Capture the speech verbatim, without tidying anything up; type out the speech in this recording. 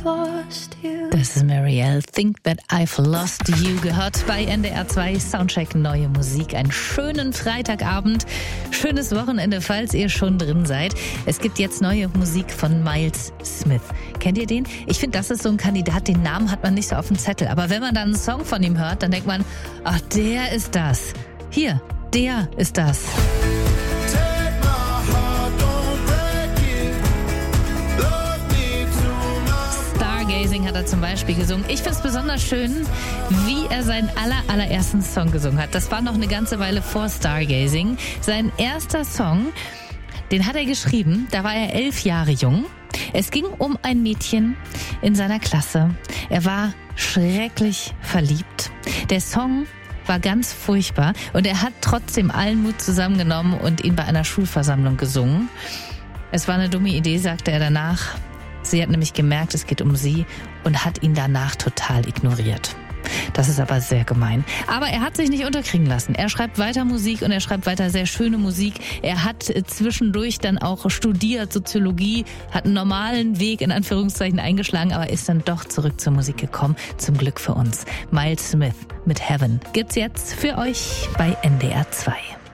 lost you. Das ist Marielle, Think That I've Lost You, gehört bei N D R zwei Soundcheck Neue Musik. Einen schönen Freitagabend, schönes Wochenende, falls ihr schon drin seid. Es gibt jetzt neue Musik von Miles Smith. Kennt ihr den? Ich finde, das ist so ein Kandidat, den Namen hat man nicht so auf dem Zettel. Aber wenn man dann einen Song von ihm hört, dann denkt man, ach, der ist das. Hier, der ist das. Stargazing hat er zum Beispiel gesungen. Ich finde es besonders schön, wie er seinen aller, allerersten Song gesungen hat. Das war noch eine ganze Weile vor Stargazing. Sein erster Song, den hat er geschrieben, da war er elf Jahre jung. Es ging um ein Mädchen in seiner Klasse. Er war schrecklich verliebt. Der Song war ganz furchtbar und er hat trotzdem allen Mut zusammengenommen und ihn bei einer Schulversammlung gesungen. Es war eine dumme Idee, sagte er danach. Sie hat nämlich gemerkt, es geht um sie und hat ihn danach total ignoriert. Das ist aber sehr gemein. Aber er hat sich nicht unterkriegen lassen. Er schreibt weiter Musik und er schreibt weiter sehr schöne Musik. Er hat zwischendurch dann auch studiert, Soziologie, hat einen normalen Weg in Anführungszeichen eingeschlagen, aber ist dann doch zurück zur Musik gekommen. Zum Glück für uns. Miles Smith mit Heaven gibt's jetzt für euch bei N D R zwei.